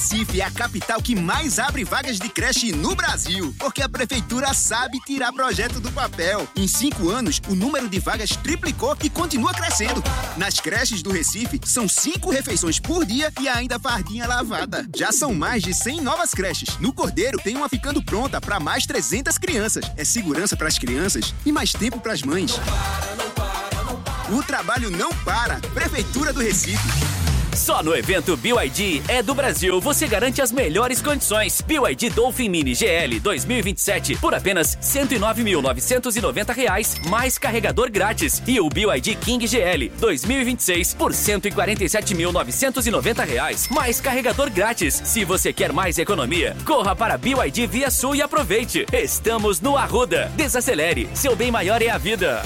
Recife é a capital que mais abre vagas de creche no Brasil, porque a prefeitura sabe tirar projeto do papel. Em 5 anos, o número de vagas triplicou e continua crescendo. Nas creches do Recife, são 5 refeições por dia e ainda fardinha lavada. Já são mais de 100 novas creches. No Cordeiro, tem uma ficando pronta para mais 300 crianças. É segurança para as crianças e mais tempo para as mães. O trabalho não para. Prefeitura do Recife. Só no evento BYD é do Brasil você garante as melhores condições. BYD Dolphin Mini GL 2027 por apenas R$ 109.990 mais carregador grátis. E o BYD King GL 2026 por R$ 147.990 mais carregador grátis. Se você quer mais economia, corra para BYD Via Sul e aproveite. Estamos no Arruda. Desacelere, seu bem maior é a vida.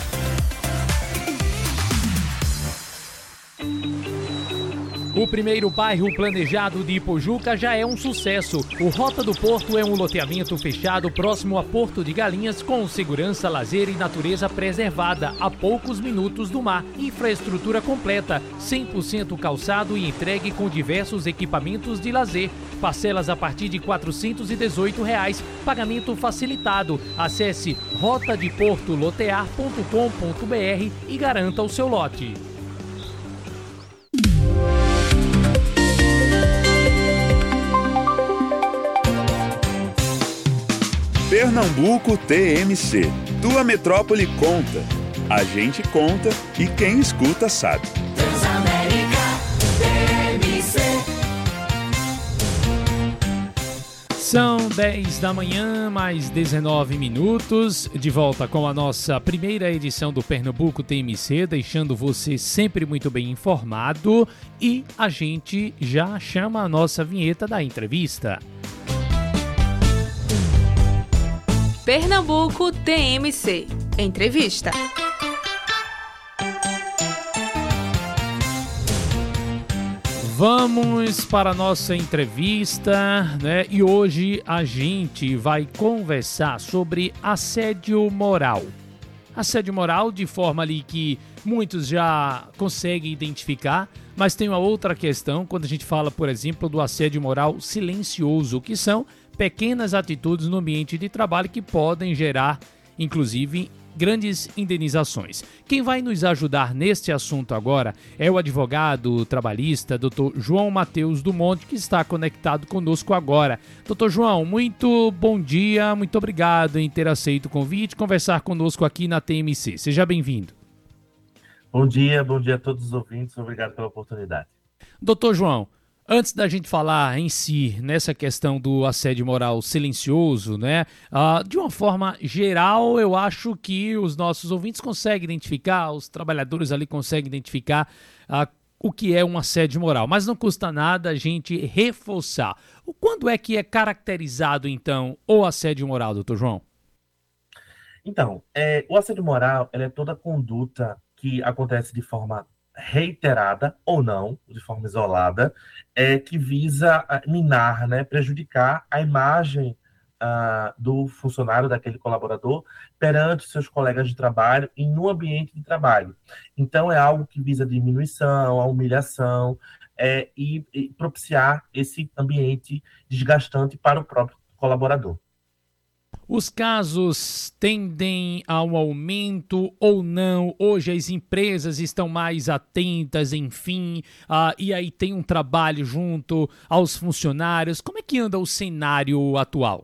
O primeiro bairro planejado de Ipojuca já é um sucesso. O Rota do Porto é um loteamento fechado próximo a Porto de Galinhas, com segurança, lazer e natureza preservada, a poucos minutos do mar. Infraestrutura completa, 100% calçado e entregue com diversos equipamentos de lazer. Parcelas a partir de R$ 418, pagamento facilitado. Acesse rotadeportolotear.com.br e garanta o seu lote. Pernambuco TMC. Tua metrópole conta. A gente conta e quem escuta sabe. Transamérica TMC. São 10 da manhã, mais 19 minutos. De volta com a nossa primeira edição do Pernambuco TMC, deixando você sempre muito bem informado. E a gente já chama a nossa vinheta da entrevista. Pernambuco TMC. Entrevista. Vamos para a nossa entrevista, né? E hoje a gente vai conversar sobre assédio moral. Assédio moral de forma ali que muitos já conseguem identificar, mas tem uma outra questão quando a gente fala, por exemplo, do assédio moral silencioso, que são pequenas atitudes no ambiente de trabalho que podem gerar, inclusive, grandes indenizações. Quem vai nos ajudar neste assunto agora é o advogado trabalhista, Dr. João Mateus Dumont, que está conectado conosco agora. Dr. João, muito bom dia, muito obrigado em ter aceito o convite, conversar conosco aqui na TMC. Seja bem-vindo. Bom dia a todos os ouvintes, obrigado pela oportunidade. Dr. João, antes da gente falar em si nessa questão do assédio moral silencioso, né? De uma forma geral, eu acho que os nossos ouvintes conseguem identificar, os trabalhadores ali conseguem identificar o que é um assédio moral. Mas não custa nada a gente reforçar. Quando é que é caracterizado, então, o assédio moral, doutor João? Então, o assédio moral é toda conduta que acontece de forma reiterada ou não, de forma isolada, que visa minar, né, prejudicar a imagem do funcionário, daquele colaborador, perante seus colegas de trabalho e no ambiente de trabalho. Então, é algo que visa a diminuição, a humilhação e propiciar esse ambiente desgastante para o próprio colaborador. Os casos tendem ao aumento ou não? Hoje as empresas estão mais atentas, enfim, e aí tem um trabalho junto aos funcionários. Como é que anda o cenário atual?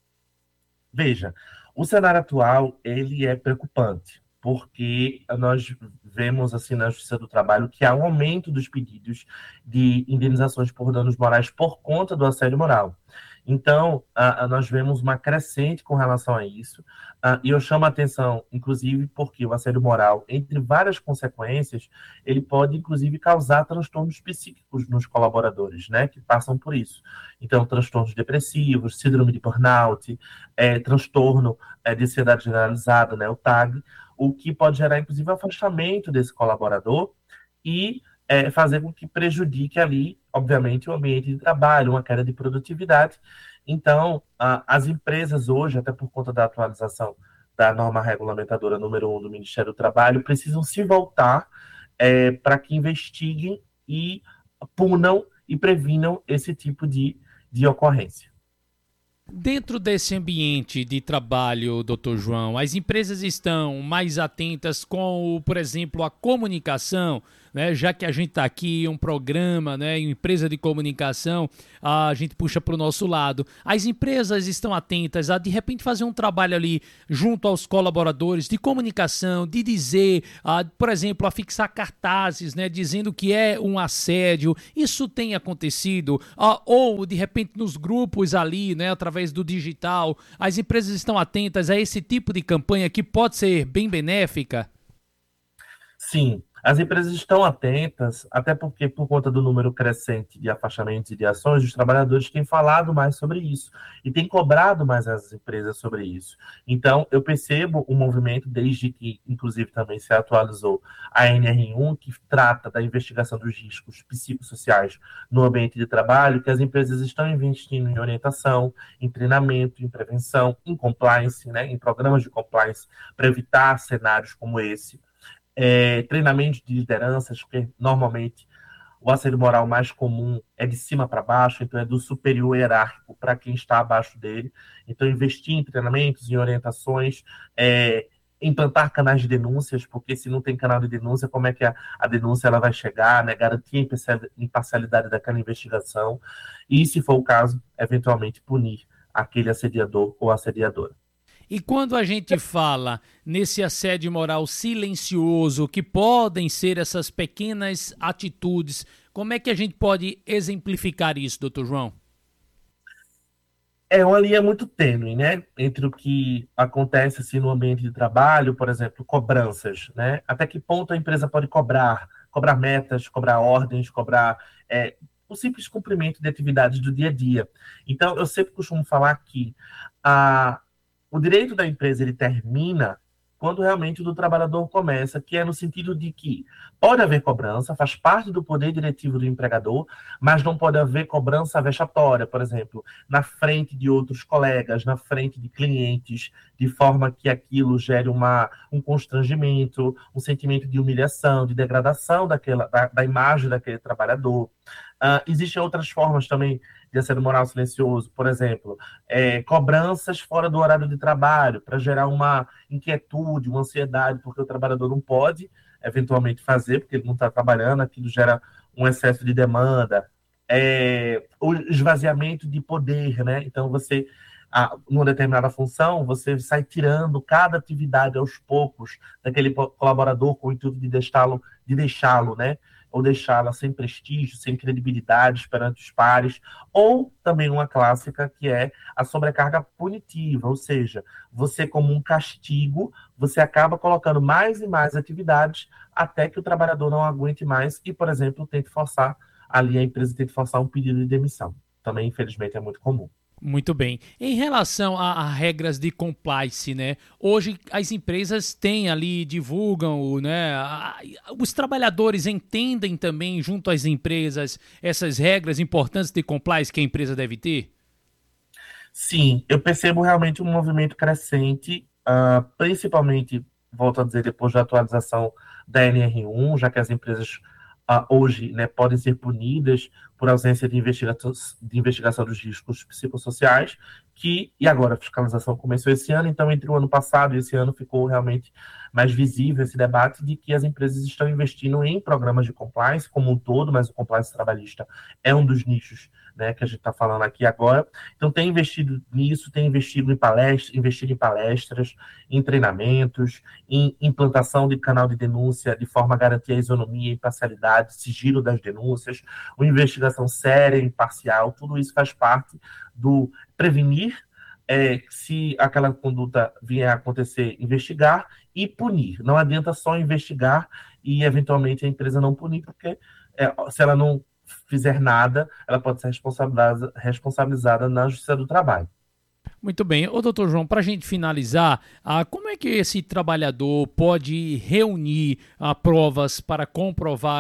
Veja, o cenário atual ele é preocupante, porque nós vemos assim na Justiça do Trabalho que há um aumento dos pedidos de indenizações por danos morais por conta do assédio moral. Então, nós vemos uma crescente com relação a isso, e eu chamo a atenção, inclusive, porque o assédio moral, entre várias consequências, ele pode, inclusive, causar transtornos psíquicos nos colaboradores, né, que passam por isso. Então, transtornos depressivos, síndrome de burnout, transtorno de ansiedade generalizada, né, o TAG, o que pode gerar, inclusive, o afastamento desse colaborador e fazer com que prejudique ali, obviamente, o ambiente de trabalho, uma queda de produtividade. Então, as empresas hoje, até por conta da atualização da norma regulamentadora número 1 do Ministério do Trabalho, precisam se voltar para que investiguem e punam e previnam esse tipo de ocorrência. Dentro desse ambiente de trabalho, doutor João, as empresas estão mais atentas com, por exemplo, a comunicação, né? Já que a gente está aqui em um programa, né, em empresa de comunicação, a gente puxa para o nosso lado. As empresas estão atentas a, de repente, fazer um trabalho ali junto aos colaboradores de comunicação, de dizer, por exemplo, a fixar cartazes, né, dizendo que é um assédio. Isso tem acontecido? Ou, de repente, nos grupos ali, né, através do digital, as empresas estão atentas a esse tipo de campanha que pode ser bem benéfica? Sim, as empresas estão atentas, até porque, por conta do número crescente de afastamentos e de ações, os trabalhadores têm falado mais sobre isso e têm cobrado mais as empresas sobre isso. Então, eu percebo um movimento, desde que, inclusive, também se atualizou a NR1, que trata da investigação dos riscos psicossociais no ambiente de trabalho, que as empresas estão investindo em orientação, em treinamento, em prevenção, em compliance, né, em programas de compliance, para evitar cenários como esse. Treinamento de lideranças, porque normalmente o assédio moral mais comum é de cima para baixo, então é do superior hierárquico para quem está abaixo dele. Então, investir em treinamentos, em orientações, implantar canais de denúncias, porque se não tem canal de denúncia, como é que a denúncia ela vai chegar, né? Garantir a imparcialidade daquela investigação e, se for o caso, eventualmente punir aquele assediador ou assediadora. E quando a gente fala nesse assédio moral silencioso, que podem ser essas pequenas atitudes, como é que a gente pode exemplificar isso, doutor João? É uma linha muito tênue, né? Entre o que acontece assim, no ambiente de trabalho, por exemplo, cobranças, né? Até que ponto a empresa pode cobrar metas, cobrar ordens, cobrar o simples cumprimento de atividades do dia a dia. Então, eu sempre costumo falar que o direito da empresa ele termina quando realmente o do trabalhador começa, que é no sentido de que pode haver cobrança, faz parte do poder diretivo do empregador, mas não pode haver cobrança vexatória, por exemplo, na frente de outros colegas, na frente de clientes, de forma que aquilo gere um constrangimento, um sentimento de humilhação, de degradação da imagem daquele trabalhador. Existem outras formas também de assédio moral silencioso, por exemplo, cobranças fora do horário de trabalho, para gerar uma inquietude, uma ansiedade, porque o trabalhador não pode, eventualmente, fazer, porque ele não está trabalhando, aquilo gera um excesso de demanda, o esvaziamento de poder, né? Então, você, numa determinada função, você sai tirando cada atividade aos poucos daquele colaborador com o intuito de deixá-lo, né? Ou deixá-la sem prestígio, sem credibilidade perante os pares, ou também uma clássica que é a sobrecarga punitiva, ou seja, você como um castigo, você acaba colocando mais e mais atividades até que o trabalhador não aguente mais e, por exemplo, a empresa tente forçar um pedido de demissão. Também, infelizmente, é muito comum. Muito bem. Em relação a regras de compliance, né? Hoje as empresas têm ali, divulgam, né? Os trabalhadores entendem também, junto às empresas, essas regras importantes de compliance que a empresa deve ter? Sim, eu percebo realmente um movimento crescente, principalmente, volto a dizer, depois da atualização da NR1, já que as empresas hoje, né, podem ser punidas por ausência de investigação dos riscos psicossociais, e agora a fiscalização começou esse ano, então entre o ano passado e esse ano ficou realmente mais visível esse debate de que as empresas estão investindo em programas de compliance como um todo, mas o compliance trabalhista é um dos nichos, né, que a gente está falando aqui agora. Então tem investido nisso, tem investido em palestras, em treinamentos, em implantação de canal de denúncia de forma a garantir a isonomia, imparcialidade, sigilo das denúncias, uma investigação séria, imparcial, tudo isso faz parte do prevenir, se aquela conduta vier a acontecer, investigar e punir. Não adianta só investigar e eventualmente a empresa não punir, porque se ela não fizer nada, ela pode ser responsabilizada na Justiça do Trabalho. Muito bem. Ô, doutor João, para a gente finalizar, como é que esse trabalhador pode reunir provas para comprovar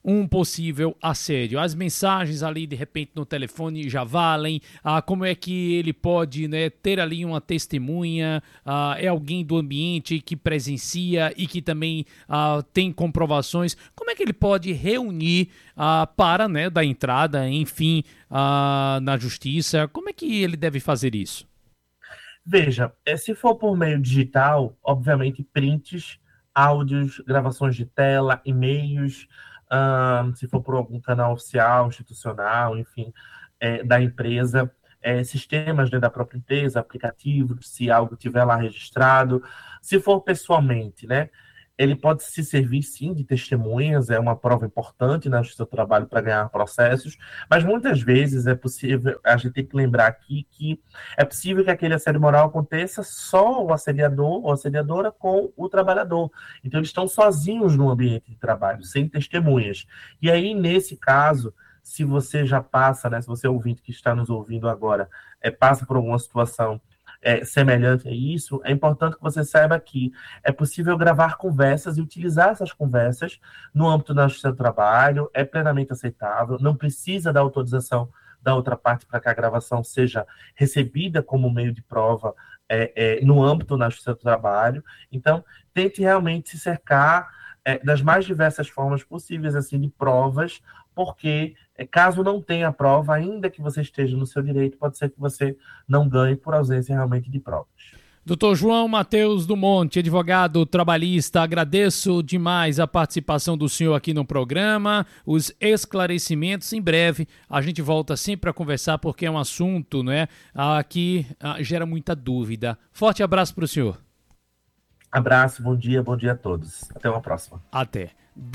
um possível assédio? As mensagens ali, de repente, no telefone já valem? Como é que ele pode, né, ter ali uma testemunha? É alguém do ambiente que presencia e que também tem comprovações? Como é que ele pode reunir para, né, dar entrada, enfim, na justiça? Como é que ele deve fazer isso? Veja, se for por meio digital, obviamente prints, áudios, gravações de tela, e-mails, se for por algum canal oficial, institucional, enfim, da empresa, sistemas dentro da própria empresa, aplicativos, se algo tiver lá registrado. Se for pessoalmente, né? Ele pode se servir, sim, de testemunhas, é uma prova importante no seu trabalho para ganhar processos, mas muitas vezes é possível, a gente tem que lembrar aqui que é possível que aquele assédio moral aconteça só o assediador ou assediadora com o trabalhador. Então, eles estão sozinhos no ambiente de trabalho, sem testemunhas. E aí, nesse caso, se você já passa, né, se você é ouvinte que está nos ouvindo agora, passa por alguma situação semelhante a isso, é importante que você saiba que é possível gravar conversas e utilizar essas conversas no âmbito da justiça do trabalho, é plenamente aceitável, não precisa da autorização da outra parte para que a gravação seja recebida como meio de prova no âmbito da justiça do trabalho. Então, tente realmente se cercar das mais diversas formas possíveis assim, de provas, porque caso não tenha prova, ainda que você esteja no seu direito, pode ser que você não ganhe por ausência realmente de provas. Doutor João Matheus do Monte, advogado trabalhista, agradeço demais a participação do senhor aqui no programa, os esclarecimentos. Em breve a gente volta sempre a conversar, porque é um assunto, né, que gera muita dúvida. Forte abraço para o senhor. Abraço, bom dia a todos. Até uma próxima. Até.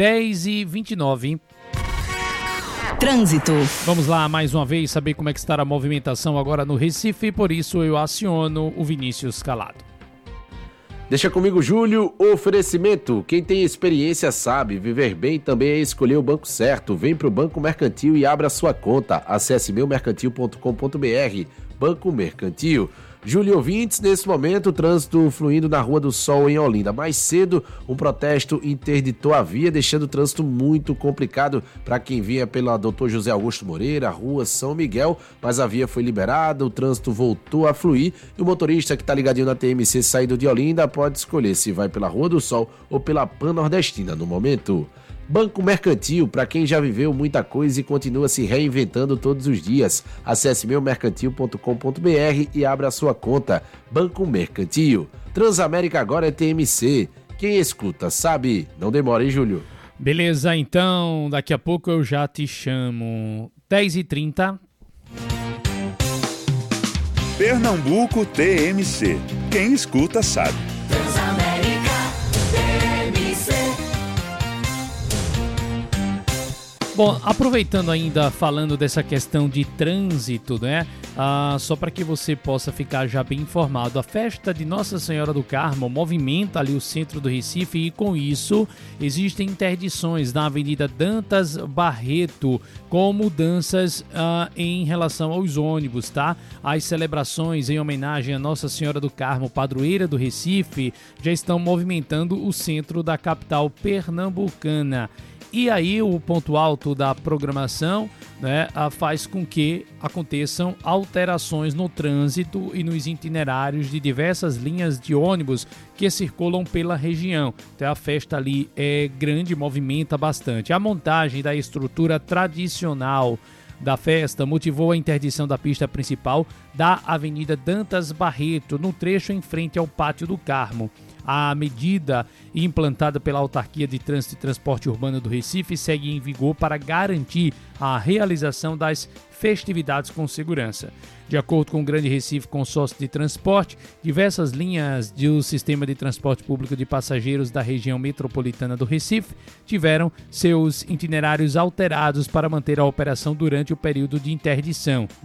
10h29. Trânsito. Vamos lá, mais uma vez, saber como é que está a movimentação agora no Recife, por isso eu aciono o Vinícius Calado. Deixa comigo, Júlio. Oferecimento. Quem tem experiência sabe, viver bem também é escolher o banco certo. Vem pro Banco Mercantil e abra sua conta. Acesse meumercantil.com.br. Banco Mercantil. Júlio ouvintes, nesse momento o trânsito fluindo na Rua do Sol em Olinda. Mais cedo, um protesto interditou a via, deixando o trânsito muito complicado para quem vinha pela Dr. José Augusto Moreira, Rua São Miguel, mas a via foi liberada, o trânsito voltou a fluir e o motorista que está ligadinho na TMC saindo de Olinda pode escolher se vai pela Rua do Sol ou pela Pan-Nordestina no momento. Banco Mercantil, para quem já viveu muita coisa e continua se reinventando todos os dias. Acesse meumercantil.com.br e abra a sua conta. Banco Mercantil. Transamérica agora é TMC. Quem escuta sabe. Não demora, hein, Júlio? Beleza, então, daqui a pouco eu já te chamo. 10h30. Pernambuco TMC. Quem escuta sabe. Bom, aproveitando ainda, falando dessa questão de trânsito, né? Só para que você possa ficar já bem informado, a festa de Nossa Senhora do Carmo movimenta ali o centro do Recife e com isso existem interdições na Avenida Dantas Barreto com mudanças em relação aos ônibus, tá? As celebrações em homenagem a Nossa Senhora do Carmo, padroeira do Recife, já estão movimentando o centro da capital pernambucana. E aí o ponto alto da programação, né, faz com que aconteçam alterações no trânsito e nos itinerários de diversas linhas de ônibus que circulam pela região. Então a festa ali é grande, movimenta bastante. A montagem da estrutura tradicional da festa motivou a interdição da pista principal da Avenida Dantas Barreto, no trecho em frente ao Pátio do Carmo. A medida implantada pela Autarquia de Trânsito e Transporte Urbano do Recife segue em vigor para garantir a realização das festividades com segurança. De acordo com o Grande Recife Consórcio de Transporte, diversas linhas do sistema de transporte público de passageiros da região metropolitana do Recife tiveram seus itinerários alterados para manter a operação durante o período de interdição.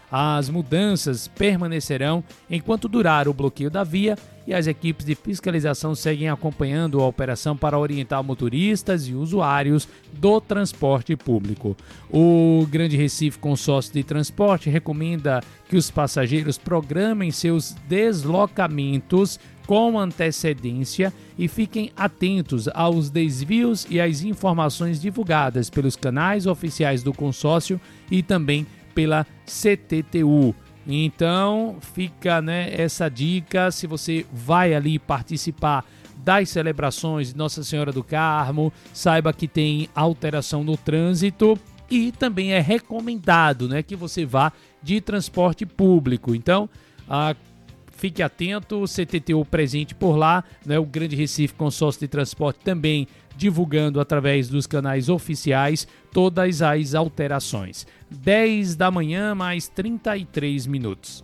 As mudanças permanecerão enquanto durar o bloqueio da via e as equipes de fiscalização seguem acompanhando a operação para orientar motoristas e usuários do transporte público. O Grande Recife Consórcio de Transporte recomenda que os passageiros programem seus deslocamentos com antecedência e fiquem atentos aos desvios e às informações divulgadas pelos canais oficiais do consórcio e também pela CTTU. Então fica, essa dica, se você vai ali participar das celebrações de Nossa Senhora do Carmo, saiba que tem alteração no trânsito e também é recomendado, que você vá de transporte público. Então, fique atento, o CTTU presente por lá, o Grande Recife Consórcio de Transporte também divulgando através dos canais oficiais todas as alterações. 10 da manhã, mais 33 minutos.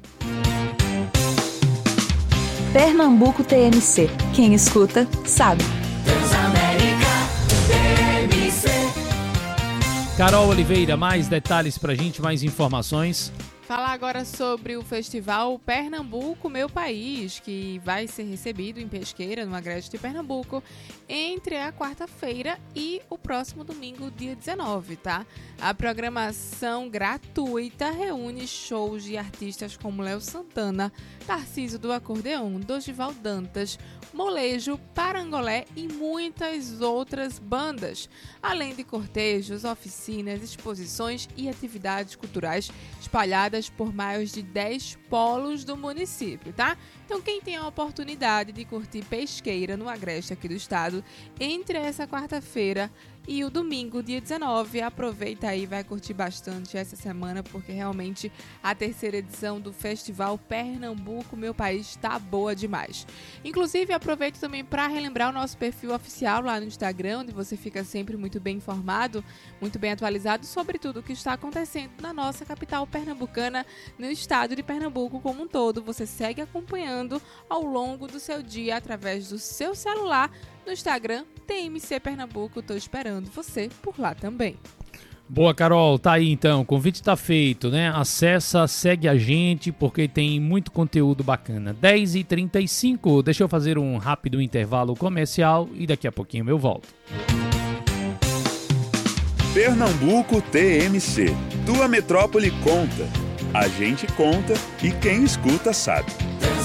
Pernambuco TMC. Quem escuta, sabe. Carol Oliveira, mais detalhes pra gente, mais informações. Falar agora sobre o festival Pernambuco, Meu País, que vai ser recebido em Pesqueira, no Agreste de Pernambuco, entre a quarta-feira e o próximo domingo, dia 19, tá? A programação gratuita reúne shows de artistas como Léo Santana, Tarcísio do Acordeão, Dorival Dantas, Molejo, Parangolé e muitas outras bandas, além de cortejos, oficinas, exposições e atividades culturais espalhadas por mais de 10 polos do município, tá? Então, quem tem a oportunidade de curtir Pesqueira no Agreste aqui do estado, entre essa quarta-feira e o domingo, dia 19, aproveita aí, vai curtir bastante essa semana, porque realmente a terceira edição do Festival Pernambuco, Meu País, está boa demais. Inclusive, aproveito também para relembrar o nosso perfil oficial lá no Instagram, onde você fica sempre muito bem informado, muito bem atualizado sobre tudo o que está acontecendo na nossa capital pernambucana, no estado de Pernambuco como um todo. Você segue acompanhando ao longo do seu dia através do seu celular no Instagram TMC Pernambuco. Tô esperando você por lá também. Boa, Carol, tá aí então, o convite tá feito, Acessa, segue a gente, porque tem muito conteúdo bacana. 10h35, deixa eu fazer um rápido intervalo comercial e daqui a pouquinho eu volto. Pernambuco TMC, tua metrópole conta. A gente conta e quem escuta sabe.